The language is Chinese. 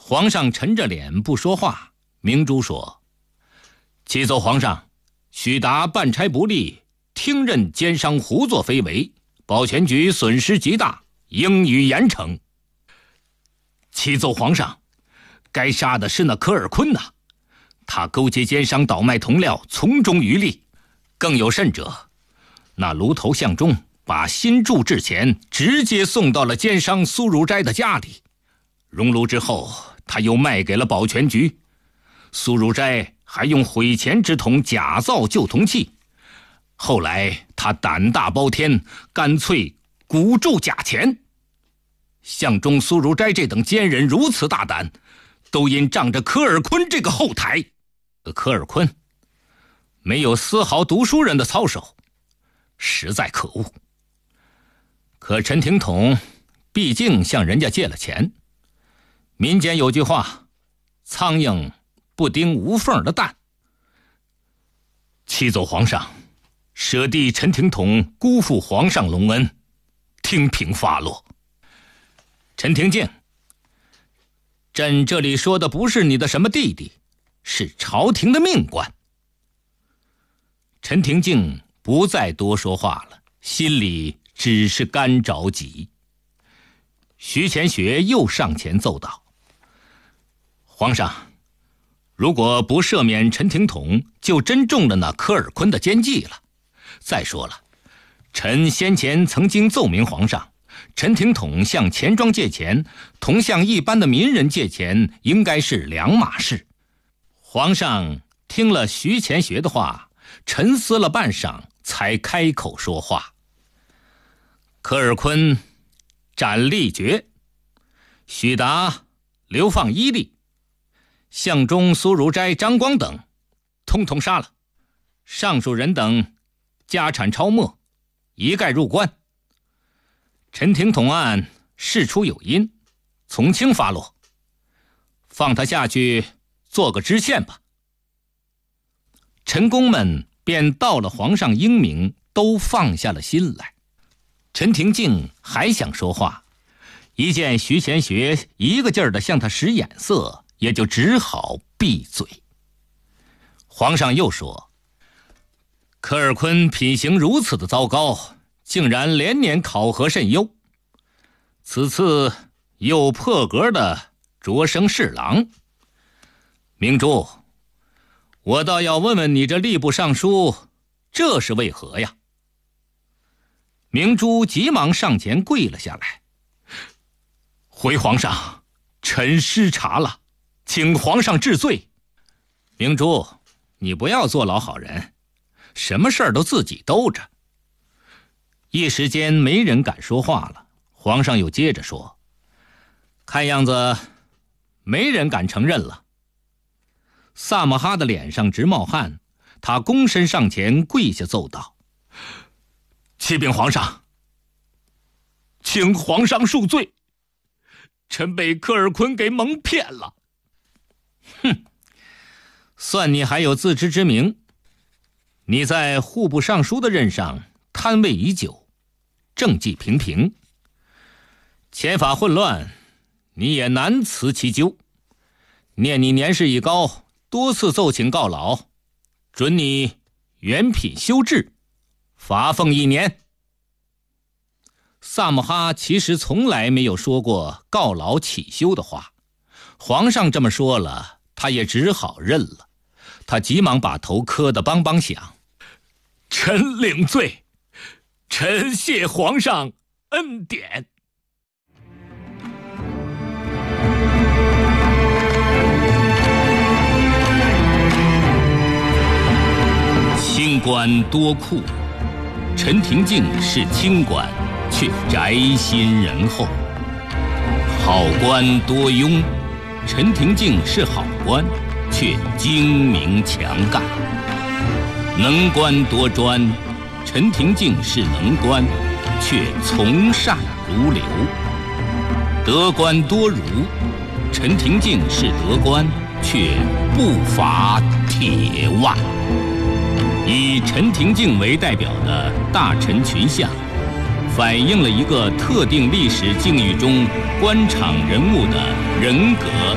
皇上沉着脸不说话。明珠说：“启奏皇上，许达办差不力，听任奸商胡作非为，保全局损失极大，应予严惩。”启奏皇上，该杀的是那科尔坤呐，他勾结奸商，倒卖铜料，从中渔利。更有甚者，那卢头相中把新铸制钱直接送到了奸商苏如斋的家里，熔炉之后，他又卖给了保全局。苏如斋还用毁钱之铜假造旧铜器，后来他胆大包天，干脆鼓铸假钱。相中苏如斋这等奸人如此大胆，都因仗着科尔坤这个后台。科尔坤没有丝毫读书人的操守，实在可恶。可陈廷统毕竟向人家借了钱，民间有句话，苍蝇不叮无缝的蛋。启奏皇上，舍弟陈廷统辜负皇上隆恩，听凭发落。陈廷敬，朕这里说的不是你的什么弟弟，是朝廷的命官。陈廷敬不再多说话了，心里只是干着急。徐乾学又上前奏道：“皇上，如果不赦免陈廷统，就真中了那科尔坤的奸计了。再说了，臣先前曾经奏明皇上，陈廷统向钱庄借钱，同向一般的民人借钱应该是两码事。皇上听了徐乾学的话，沉思了半晌，才开口说话。科尔坤斩立决，许达流放伊利，相中苏如斋、张光等通通杀了，上述人等家产抄没，一概入关。陈廷统案事出有因，从轻发落，放他下去做个知县吧。陈公们便到了皇上英明，都放下了心来。陈廷敬还想说话，一见徐乾学一个劲儿地向他使眼色，也就只好闭嘴。皇上又说：“科尔坤品行如此的糟糕，竟然连年考核甚优，此次又破格的擢升侍郎。明珠，我倒要问问你这吏部尚书，这是为何呀？”明珠急忙上前跪了下来：“回皇上，臣失察了，请皇上治罪。”明珠，你不要做老好人，什么事儿都自己兜着。一时间没人敢说话了。皇上又接着说：“看样子没人敢承认了。”萨摩哈的脸上直冒汗，他躬身上前跪下奏道：“启禀皇上，请皇上恕罪，臣被科尔坤给蒙骗了。”“哼，算你还有自知之明。你在户部尚书的任上贪位已久，政绩平平，钱法混乱，你也难辞其咎。念你年事已高，多次奏请告老，准你原品修治，罚俸1年。”萨摩哈其实从来没有说过告老起修的话，皇上这么说了，他也只好认了。他急忙把头磕得梆梆响：“臣领罪，臣谢皇上恩典。”清官多酷，陈廷敬是清官，却宅心仁厚；好官多庸，陈廷敬是好官，却精明强干；能官多专，陈廷敬是能官，却从善如流；得官多儒，陈廷敬是得官，却不乏铁腕。以陈廷敬为代表的大臣群像，反映了一个特定历史境遇中官场人物的人格